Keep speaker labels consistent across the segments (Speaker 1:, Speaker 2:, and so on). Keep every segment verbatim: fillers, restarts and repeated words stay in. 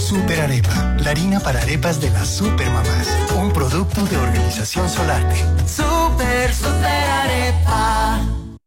Speaker 1: Super Arepa, la harina para arepas de las supermamás. Un producto de Organización Solarte.
Speaker 2: Super, super arepa.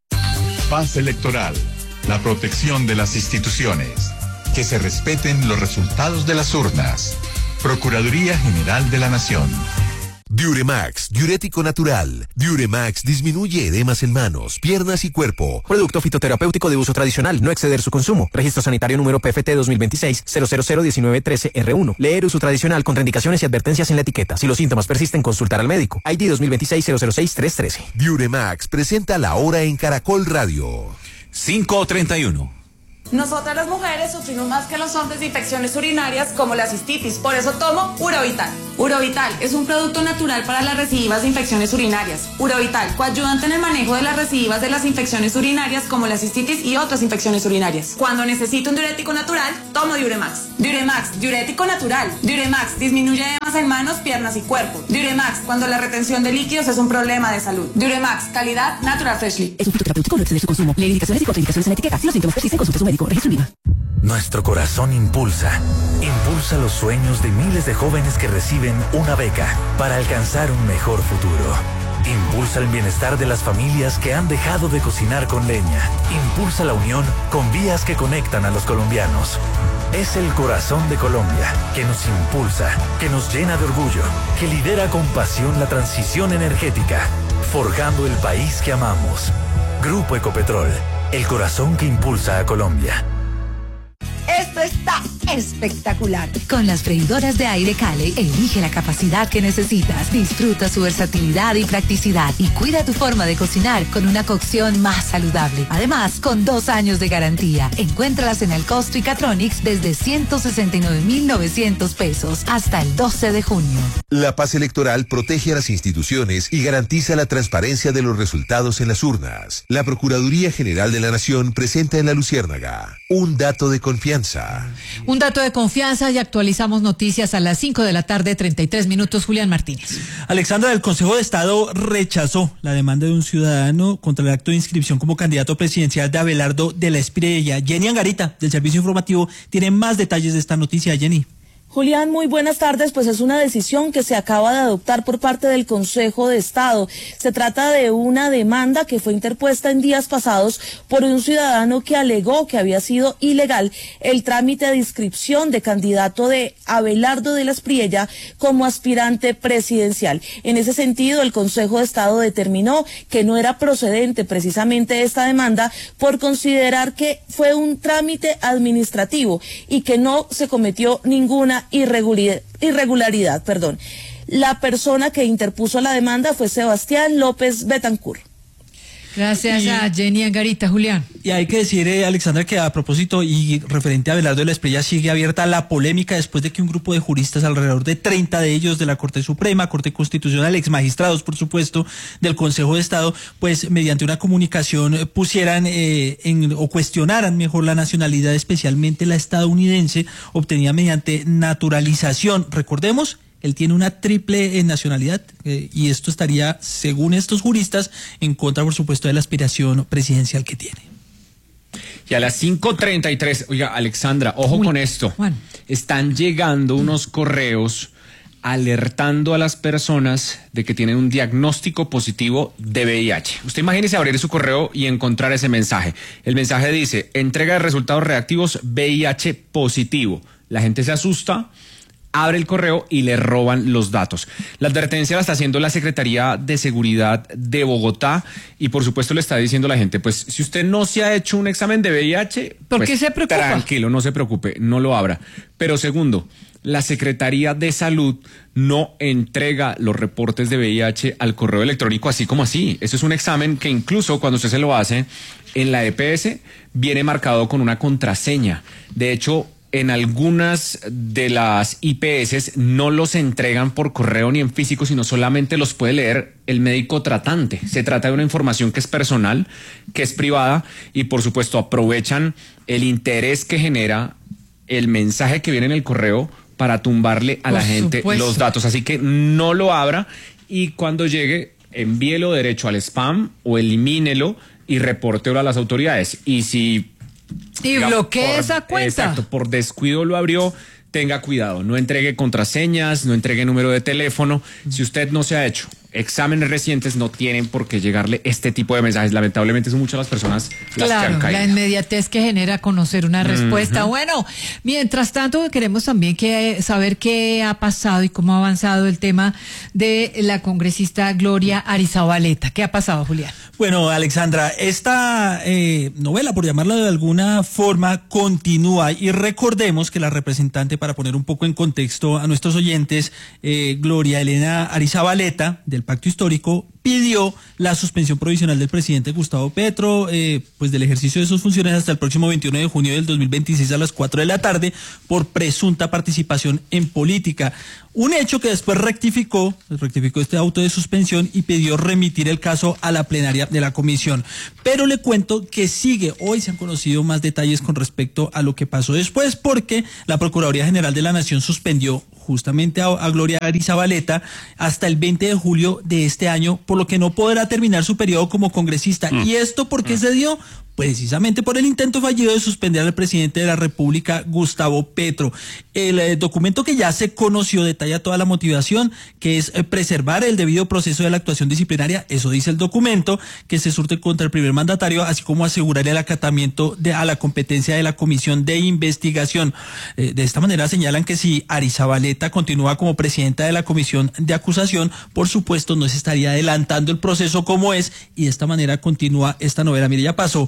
Speaker 3: Paz electoral, la protección de las instituciones. Que se respeten los resultados de las urnas. Procuraduría General de la Nación.
Speaker 4: Diuremax, diurético natural. Diuremax disminuye edemas en manos, piernas y cuerpo.
Speaker 5: Producto fitoterapéutico de uso tradicional, no exceder su consumo. Registro sanitario número P F T dos mil veintiséis cero cero cero diecinueve trece R uno. Leer uso tradicional, contraindicaciones y advertencias en la etiqueta. Si los síntomas persisten, consultar al médico. I D dos mil veintiséis cero cero seis tres uno tres.
Speaker 4: Diuremax presenta la hora en Caracol Radio.
Speaker 6: cinco treinta y uno.
Speaker 7: Nosotras las mujeres sufrimos más que los hombres de infecciones urinarias como la cistitis, por eso tomo Urovital. Urovital es un producto natural para las recidivas de infecciones urinarias. Urovital, coayudante en el manejo de las recidivas de las infecciones urinarias como la cistitis y otras infecciones urinarias. Cuando necesito un diurético natural, tomo Diuremax. Diuremax, diurético natural. Diuremax disminuye edemas en manos, piernas y cuerpo. Diuremax, cuando la retención de líquidos es un problema de salud. Diuremax, calidad Natural Freshly.
Speaker 8: Es un fitoterapéutico, no excede su consumo. Lee indicaciones y contraindicaciones en la etiqueta. Si los síntomas persisten, consulta a su médico. Registro en I V A.
Speaker 9: Nuestro corazón impulsa, impulsa los sueños de miles de jóvenes que reciben una beca para alcanzar un mejor futuro. Impulsa el bienestar de las familias que han dejado de cocinar con leña. Impulsa la unión con vías que conectan a los colombianos. Es el corazón de Colombia que nos impulsa, que nos llena de orgullo, que lidera con pasión la transición energética, forjando el país que amamos. Grupo Ecopetrol, el corazón que impulsa a Colombia.
Speaker 10: Esto está espectacular.
Speaker 11: Con las freidoras de aire Cale, elige la capacidad que necesitas, disfruta su versatilidad y practicidad y cuida tu forma de cocinar con una cocción más saludable. Además, con dos años de garantía. Encuéntralas en el Costo y Catronics desde ciento sesenta y nueve mil novecientos pesos hasta el doce de junio.
Speaker 4: La paz electoral protege a las instituciones y garantiza la transparencia de los resultados en las urnas. La Procuraduría General de la Nación presenta en La Luciérnaga un dato de confianza.
Speaker 12: Un dato de confianza y actualizamos noticias a las cinco de la tarde, treinta y tres minutos. Julián Martínez.
Speaker 13: Alexandra, el Consejo de Estado rechazó la demanda de un ciudadano contra el acto de inscripción como candidato presidencial de Abelardo de la Espriella. Jenny Angarita, del Servicio Informativo, tiene más detalles de esta noticia. Jenny.
Speaker 14: Julián, muy buenas tardes. Pues es una decisión que se acaba de adoptar por parte del Consejo de Estado. Se trata de una demanda que fue interpuesta en días pasados por un ciudadano que alegó que había sido ilegal el trámite de inscripción de candidato de Abelardo de la Espriella como aspirante presidencial. En ese sentido, el Consejo de Estado determinó que no era procedente precisamente esta demanda por considerar que fue un trámite administrativo y que no se cometió ninguna irregularidad, irregularidad, perdón. La persona que interpuso la demanda fue Sebastián López Betancourt.
Speaker 12: Gracias y, a Jenny Angarita. Julián.
Speaker 13: Y hay que decir, eh, Alexandra, que a propósito y referente a Abelardo de la Espriella, sigue abierta la polémica después de que un grupo de juristas, alrededor de treinta de ellos de la Corte Suprema, Corte Constitucional, exmagistrados, por supuesto, del Consejo de Estado, pues mediante una comunicación eh, pusieran eh, en, o cuestionaran mejor la nacionalidad, especialmente la estadounidense, obtenida mediante naturalización. Recordemos, él tiene una triple eh, nacionalidad eh, y esto estaría, según estos juristas, en contra, por supuesto, de la aspiración presidencial que tiene.
Speaker 15: Y a las cinco treinta y tres, oiga, Alexandra, ojo Uy, con esto. Juan. Están llegando unos correos alertando a las personas de que tienen un diagnóstico positivo de V I H. Usted imagínese abrir su correo y encontrar ese mensaje. El mensaje dice, entrega de resultados reactivos V I H positivo. La gente se asusta, abre el correo y le roban los datos. La advertencia la está haciendo la Secretaría de Seguridad de Bogotá y por supuesto le está diciendo a la gente, pues si usted no se ha hecho un examen de V I H,
Speaker 12: ¿por
Speaker 15: pues,
Speaker 12: qué se preocupa?
Speaker 15: Tranquilo, no se preocupe, no lo abra. Pero segundo, la Secretaría de Salud no entrega los reportes de V I H al correo electrónico así como así. Eso es un examen que incluso cuando usted se lo hace en la E P S viene marcado con una contraseña. De hecho, en algunas de las I P S no los entregan por correo ni en físico, sino solamente los puede leer el médico tratante. Se trata de una información que es personal, que es privada y por supuesto aprovechan el interés que genera el mensaje que viene en el correo para tumbarle a por la gente supuesto. Los datos. Así que no lo abra y cuando llegue envíelo derecho al spam o elimínelo y repórtelo a las autoridades. Y si
Speaker 12: Y bloquee esa cuenta.
Speaker 15: Exacto, por descuido lo abrió, tenga cuidado, no entregue contraseñas, no entregue número de teléfono. Si usted no se ha hecho exámenes recientes, no tienen por qué llegarle este tipo de mensajes. Lamentablemente son muchas las personas las
Speaker 12: claro,
Speaker 15: que han caído.
Speaker 12: La inmediatez que genera conocer una respuesta. Uh-huh. Bueno, mientras tanto queremos también que saber qué ha pasado y cómo ha avanzado el tema de la congresista Gloria Arizabaleta. ¿Qué ha pasado, Julián?
Speaker 13: Bueno, Alexandra, esta eh, novela, por llamarla de alguna forma, continúa, y recordemos que la representante, para poner un poco en contexto a nuestros oyentes, eh, Gloria Elena Arizabaleta, del Pacto Histórico, pidió la suspensión provisional del presidente Gustavo Petro, eh, pues del ejercicio de sus funciones hasta el próximo veintiuno de junio del dos mil veintiséis a las cuatro de la tarde por presunta participación en política. Un hecho que después rectificó, rectificó este auto de suspensión y pidió remitir el caso a la plenaria de la comisión. Pero le cuento que sigue, hoy se han conocido más detalles con respecto a lo que pasó después, porque la Procuraduría General de la Nación suspendió justamente a, a Gloria Arizabaleta hasta el veinte de julio de este año, por lo que no podrá terminar su periodo como congresista. Mm. ¿Y esto por qué mm. se dio? Precisamente por el intento fallido de suspender al presidente de la República, Gustavo Petro. El eh, documento que ya se conoció detalla toda la motivación, que es eh, preservar el debido proceso de la actuación disciplinaria, eso dice el documento, que se surte contra el primer mandatario, así como asegurar el acatamiento de, a la competencia de la Comisión de Investigación. Eh, de esta manera señalan que si Arizabaleta continúa como presidenta de la Comisión de Acusación, por supuesto no se estaría adelantando el proceso como es, y de esta manera continúa esta novela. Mire, ya pasó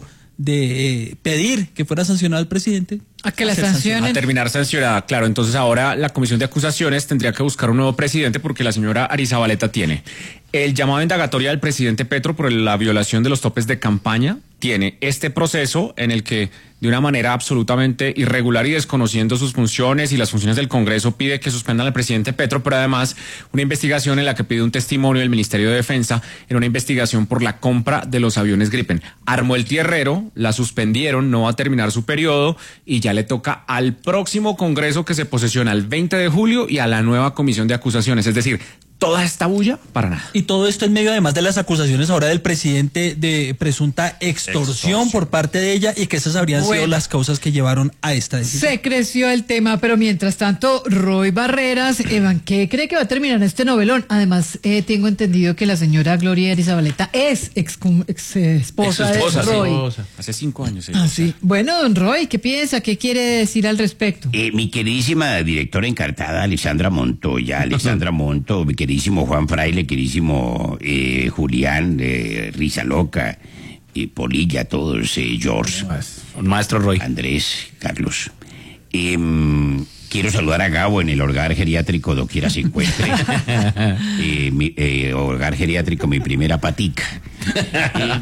Speaker 13: de eh, pedir que fuera sancionado el presidente
Speaker 12: a que la sancionen,
Speaker 15: a terminar sancionada. Claro, entonces ahora la Comisión de Acusaciones tendría que buscar un nuevo presidente, porque la señora Arizabaleta tiene el llamado a indagatoria del presidente Petro por la violación de los topes de campaña, tiene este proceso en el que de una manera absolutamente irregular y desconociendo sus funciones y las funciones del Congreso pide que suspendan al presidente Petro, pero además una investigación en la que pide un testimonio del Ministerio de Defensa en una investigación por la compra de los aviones Gripen. Armó el tierrero, la suspendieron, no va a terminar su periodo y ya le toca al próximo Congreso, que se posesiona el veinte de julio, y a la nueva Comisión de Acusaciones. Es decir, toda esta bulla para nada.
Speaker 13: Y todo esto en medio, además de las acusaciones ahora del presidente de presunta extorsión, extorsión. por parte de ella, y que esas habrían bueno, sido las causas que llevaron a esta decisión.
Speaker 12: Se creció el tema, pero mientras tanto, Roy Barreras, Evan, ¿qué cree que va a terminar este novelón? Además, eh, tengo entendido que la señora Gloria Arizabaleta es ex, ex esposa, ex esposa de Roy.
Speaker 15: Sí. Hace cinco años.
Speaker 12: Ah, sí. Bueno, don Roy, ¿qué piensa? ¿Qué quiere decir al respecto?
Speaker 16: Eh, mi queridísima directora encartada, Alexandra Montoya, Alexandra Monto, mi queridísimo Juan Fraile, queridísimo eh, Julián, eh, Risa Loca, eh, Polilla, todos, eh, George,
Speaker 15: Maestro Roy,
Speaker 16: Andrés, Carlos. Eh, quiero saludar a Gabo en el hogar geriátrico doquiera se encuentre. eh, mi, eh, hogar geriátrico, mi primera patica. Eh,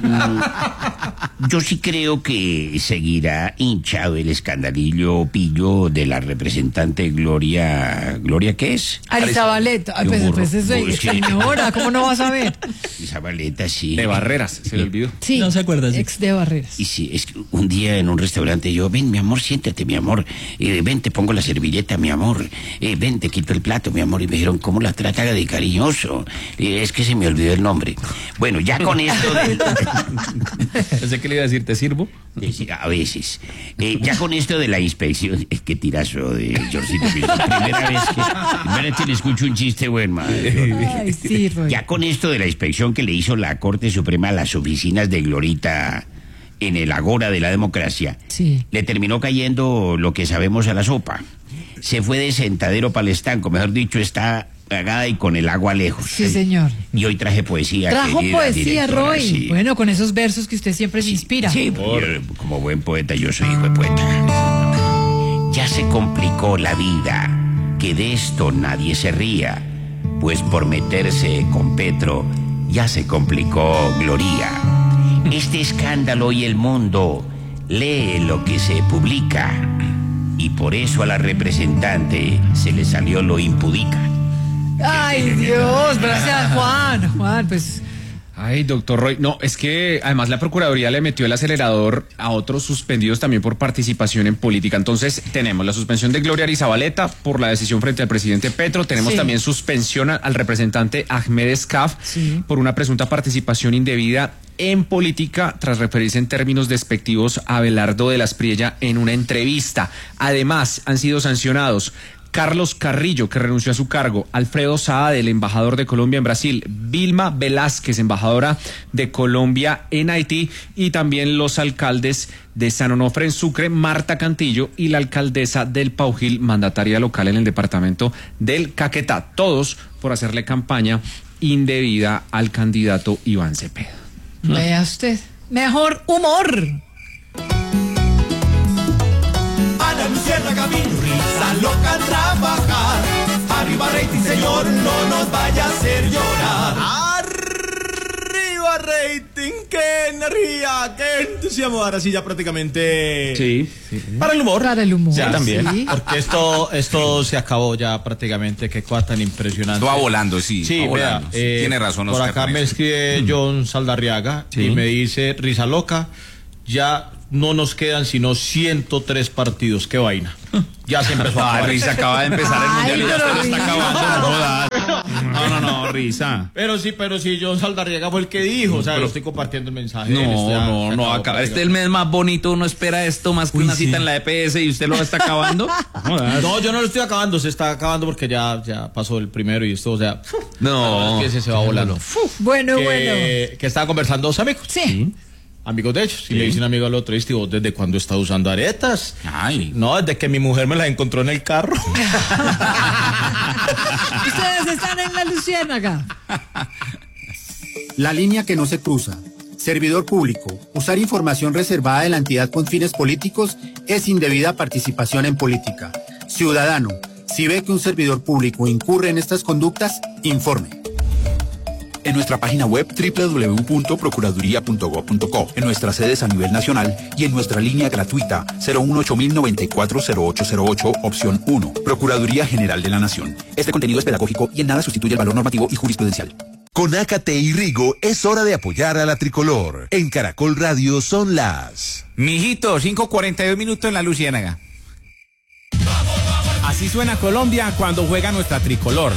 Speaker 16: yo sí creo que seguirá hinchado el escandalillo pillo de la representante Gloria... ¿Gloria qué es?
Speaker 12: Arizabaleta. Ay, pues, pues eso es señora, ¿cómo no vas a ver?
Speaker 16: Arizabaleta, sí.
Speaker 15: De Barreras, se le olvidó.
Speaker 12: Sí,
Speaker 13: no se acuerda. Sí.
Speaker 12: Ex de Barreras.
Speaker 16: Y sí, es que un día en un restaurante yo, ven, mi amor, siéntate, mi amor. Eh, ven, te pongo la servilleta, mi amor. Eh, ven, te quito el plato, mi amor. Y me dijeron, ¿cómo la trata de cariñoso? Eh, es que se me olvidó el nombre. Bueno, ya con esto... De...
Speaker 15: Pensé que le iba a decir, ¿te sirvo?
Speaker 16: Sí, a veces. Eh, ya con esto de la inspección, es que tirazo de Georgito. Primera vez que, primera vez que le escucho un chiste, bueno, madre.
Speaker 12: Ay, sí, Roy.
Speaker 16: Ya con esto de la inspección que le hizo la Corte Suprema a las oficinas de Glorita en el Agora de la Democracia,
Speaker 12: sí,
Speaker 16: le terminó cayendo lo que sabemos a la sopa. Se fue de sentadero para el estanco, mejor dicho, está pagada y con el agua lejos.
Speaker 12: Sí, señor.
Speaker 16: Y hoy traje poesía.
Speaker 12: Trajo poesía, Roy. Sí. Bueno, con esos versos que usted siempre
Speaker 16: sí,
Speaker 12: se inspira.
Speaker 16: Sí, yo, como buen poeta, yo soy hijo de poeta. Ya se complicó la vida, que de esto nadie se ría, pues por meterse con Petro ya se complicó Gloria. Este escándalo y el mundo lee lo que se publica, y por eso a la representante se le salió lo impudica.
Speaker 12: Ay, Dios, gracias, Juan. Juan, pues...
Speaker 15: Ay, doctor Roy, no, es que además la Procuraduría le metió el acelerador a otros suspendidos también por participación en política. Entonces tenemos la suspensión de Gloria Arizabaleta por la decisión frente al presidente Petro, tenemos
Speaker 12: Sí.
Speaker 15: también suspensión al representante Ahmed Escaf
Speaker 12: Sí.
Speaker 15: por una presunta participación indebida en política tras referirse en términos despectivos a Abelardo de la Espriella en una entrevista. Además, han sido sancionados Carlos Carrillo, que renunció a su cargo, Alfredo Saade, el embajador de Colombia en Brasil, Vilma Velázquez, embajadora de Colombia en Haití, y también los alcaldes de San Onofre en Sucre, Marta Cantillo, y la alcaldesa del Paujil, mandataria local en el departamento del Caquetá, todos por hacerle campaña indebida al candidato Iván Cepeda.
Speaker 12: Vea usted, mejor humor.
Speaker 2: Ana Luciana Camino, risa loca a trabajar. Arriba rating, señor, no nos vaya a hacer llorar. Arriba rating, qué energía, qué entusiasmo. Ahora sí ya prácticamente...
Speaker 15: Sí,
Speaker 2: sí. Para el humor.
Speaker 12: Para el humor.
Speaker 2: Ya también.
Speaker 12: Sí.
Speaker 2: Porque esto, esto se acabó ya prácticamente, qué cosa tan impresionante.
Speaker 6: Va volando, sí.
Speaker 2: Sí,
Speaker 6: va
Speaker 2: vea,
Speaker 6: volando.
Speaker 2: eh,
Speaker 6: Tiene razón,
Speaker 2: por
Speaker 6: Oscar,
Speaker 2: acá
Speaker 6: con
Speaker 2: me
Speaker 6: eso.
Speaker 2: escribe John Saldarriaga
Speaker 15: Sí.
Speaker 2: y me dice, risa loca, ya no nos quedan sino ciento tres partidos, qué vaina. Ya se empezó a
Speaker 6: Ah,
Speaker 2: acabar.
Speaker 6: Risa acaba de empezar el
Speaker 12: Ay,
Speaker 6: mundial y ya
Speaker 12: pero
Speaker 6: se lo está
Speaker 12: Risa.
Speaker 6: acabando. No, jodas. no, no, no, Risa.
Speaker 2: Pero sí, pero sí, John Saldarriaga fue el que dijo, o sea,
Speaker 6: Pero-
Speaker 2: lo estoy compartiendo el mensaje.
Speaker 6: No,
Speaker 2: Esto ya
Speaker 6: no,
Speaker 2: se
Speaker 6: no,
Speaker 2: acabó
Speaker 6: acaba. Este es el
Speaker 2: prácticamente.
Speaker 6: mes más bonito, uno espera esto más que
Speaker 13: Uy,
Speaker 6: una
Speaker 13: sí.
Speaker 6: cita en la E P S y usted lo está acabando. Jodas.
Speaker 2: No, yo no lo estoy acabando, se está acabando porque ya, ya pasó el primero y esto, o sea,
Speaker 6: No.
Speaker 2: la verdad es que ese se va volando.
Speaker 12: Bueno,
Speaker 2: que,
Speaker 12: bueno.
Speaker 2: que estaba conversando dos amigos.
Speaker 12: Sí.
Speaker 2: Amigos de ellos, y le dice un amigo al otro, ¿viste vos desde cuándo estás usando aretas?
Speaker 6: Ay.
Speaker 2: No, desde que mi mujer me las encontró en el carro.
Speaker 12: Ustedes están en la Luciérnaga.
Speaker 17: La línea que no se cruza. Servidor público. Usar información reservada de la entidad con fines políticos es indebida participación en política. Ciudadano. Si ve que un servidor público incurre en estas conductas, informe.
Speaker 18: En nuestra página web doble u doble u doble u punto procuraduría punto gob punto co, en nuestras sedes a nivel nacional y en nuestra línea gratuita cero uno ocho mil noventa y cuatro cero ocho cero ocho, opción uno. Procuraduría General de la Nación. Este contenido es pedagógico y en nada sustituye el valor normativo y jurisprudencial.
Speaker 4: Con Ácate y Rigo es hora de apoyar a la tricolor. En Caracol Radio son las...
Speaker 6: Mijito, cinco cuarenta y dos minutos en la Luciérnaga.
Speaker 19: Así suena Colombia cuando juega nuestra tricolor.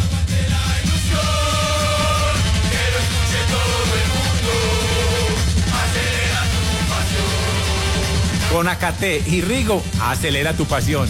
Speaker 19: Con Ácate y Rigo, acelera tu pasión.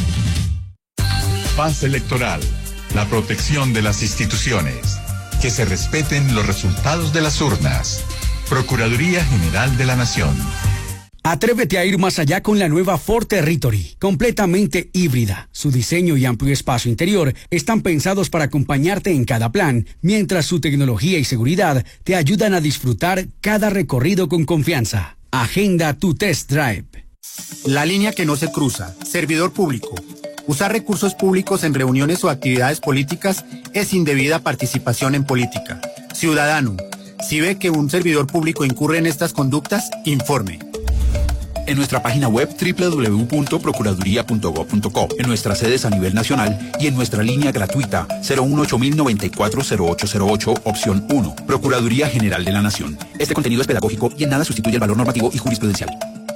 Speaker 3: Paz electoral, la protección de las instituciones, que se respeten los resultados de las urnas. Procuraduría General de la Nación.
Speaker 20: Atrévete a ir más allá con la nueva Ford Territory, completamente híbrida. Su diseño y amplio espacio interior están pensados para acompañarte en cada plan, mientras su tecnología y seguridad te ayudan a disfrutar cada recorrido con confianza. Agenda tu test drive.
Speaker 17: La línea que no se cruza. Servidor público. Usar recursos públicos en reuniones o actividades políticas es indebida participación en política. Ciudadano. Si ve que un servidor público incurre en estas conductas, informe.
Speaker 18: En nuestra página web doble u doble u doble u punto procuraduría punto gob punto co, en nuestras sedes a nivel nacional y en nuestra línea gratuita cero uno ocho mil noventa y cuatro cero ocho cero ocho, opción uno. Procuraduría General de la Nación. Este contenido es pedagógico y en nada sustituye el valor normativo y jurisprudencial.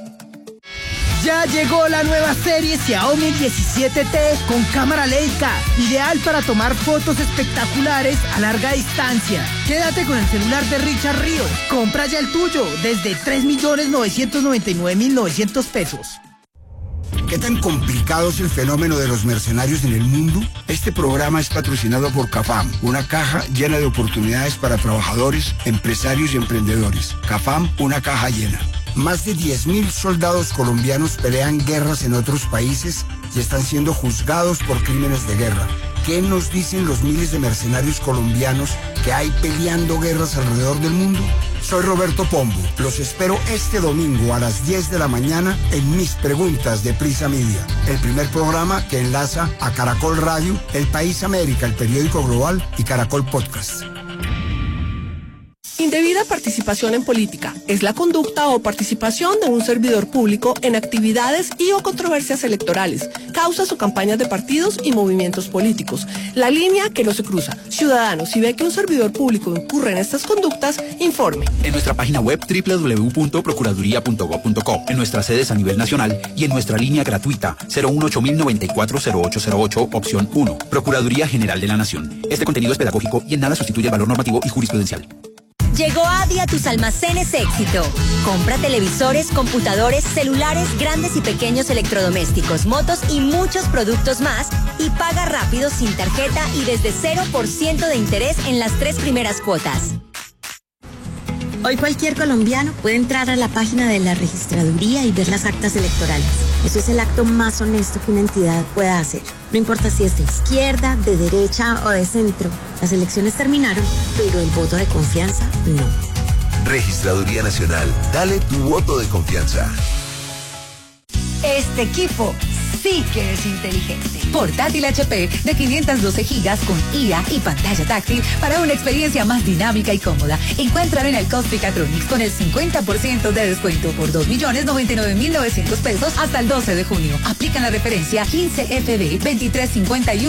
Speaker 21: Ya llegó la nueva serie Xiaomi diecisiete T con cámara Leica, ideal para tomar fotos espectaculares a larga distancia. Quédate con el celular de Richard Ríos. Compra ya el tuyo desde tres millones novecientos noventa y nueve mil novecientos pesos.
Speaker 22: ¿Qué tan complicado es el fenómeno de los mercenarios en el mundo? Este programa es patrocinado por CAFAM, una caja llena de oportunidades para trabajadores, empresarios y emprendedores. CAFAM, una caja llena. Más de diez mil soldados colombianos pelean guerras en otros países y están siendo juzgados por crímenes de guerra. ¿Qué nos dicen los miles de mercenarios colombianos que hay peleando guerras alrededor del mundo? Soy Roberto Pombo. Los espero este domingo a las diez de la mañana en Mis Preguntas de Prisa Media, el primer programa que enlaza a Caracol Radio, El País América, el periódico global y Caracol Podcast.
Speaker 23: Indebida participación en política es la conducta o participación de un servidor público en actividades y o controversias electorales, causas o campañas de partidos y movimientos políticos. La línea que no se cruza. Ciudadano, si ve que un servidor público incurre en estas conductas, informe.
Speaker 18: En nuestra página web doble u doble u doble u punto procuraduría punto gob punto co, en nuestras sedes a nivel nacional y en nuestra línea gratuita cero uno ocho mil noventa y cuatro cero ocho cero ocho, opción uno. Procuraduría General de la Nación. Este contenido es pedagógico y en nada sustituye el valor normativo y jurisprudencial.
Speaker 1: Llegó Adi a tus almacenes Éxito. Compra televisores, computadores, celulares, grandes y pequeños electrodomésticos, motos y muchos productos más y paga rápido sin tarjeta y desde cero por ciento de interés en las tres primeras cuotas.
Speaker 5: Hoy cualquier colombiano puede entrar a la página de la registraduría y ver las actas electorales. Eso es el acto más honesto que una entidad pueda hacer. No importa si es de izquierda, de derecha o de centro. Las elecciones terminaron, pero el voto de confianza no.
Speaker 4: Registraduría Nacional. Dale tu voto de confianza.
Speaker 11: Este equipo sí que es inteligente. Portátil H P de quinientos doce gigas con I A y pantalla táctil para una experiencia más dinámica y cómoda. Encuéntralo en el Cospicatronics con el cincuenta por ciento de descuento por dos millones noventa y nueve mil novecientos pesos hasta el doce de junio. Aplican la referencia quince F B veintitrés cincuenta y uno.